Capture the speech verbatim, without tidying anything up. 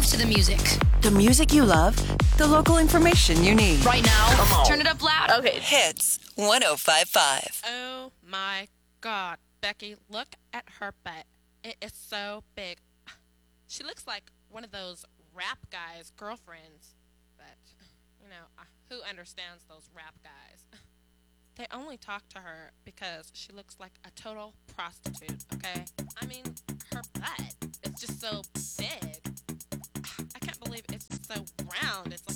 to the music. The music you love, the local information you need. Right now, turn it up loud. Okay. Hits one oh five point five. Oh my God, Becky, look at her butt. It is so big. She looks like one of those rap guys' girlfriends. But, you know, uh, who understands those rap guys? They only talk to her because she looks like a total prostitute, okay? I mean, her butt is just so big. I can't believe it's so round. It's